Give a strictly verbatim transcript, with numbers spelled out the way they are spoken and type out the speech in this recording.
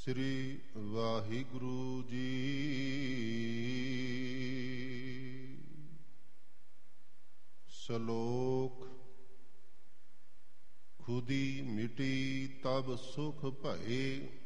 ਸ੍ਰੀ ਵਾਹਿਗੁਰੂ ਜੀ। ਸ਼ਲੋਕ। ਖੁਦੀ ਮਿਟੀ ਤਬ ਸੁਖ ਭਏ,